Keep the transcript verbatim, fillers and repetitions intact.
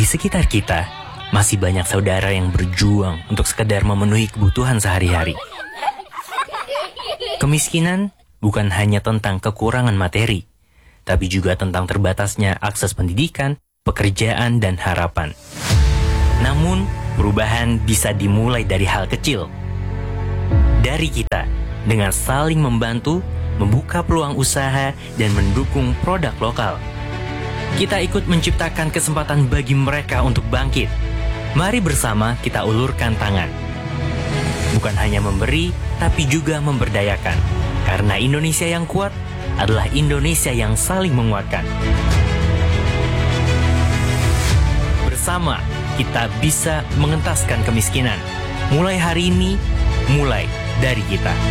Di sekitar kita, masih banyak saudara yang berjuang untuk sekedar memenuhi kebutuhan sehari-hari. Kemiskinan bukan hanya tentang kekurangan materi, tapi juga tentang terbatasnya akses pendidikan, pekerjaan, dan harapan. Namun, perubahan bisa dimulai dari hal kecil. Dari kita, dengan saling membantu, membuka peluang usaha, dan mendukung produk lokal. Kita ikut menciptakan kesempatan bagi mereka untuk bangkit. Mari bersama kita ulurkan tangan. Bukan hanya memberi, tapi juga memberdayakan. Karena Indonesia yang kuat adalah Indonesia yang saling menguatkan. Bersama, kita bisa mengentaskan kemiskinan. Mulai hari ini, mulai dari kita.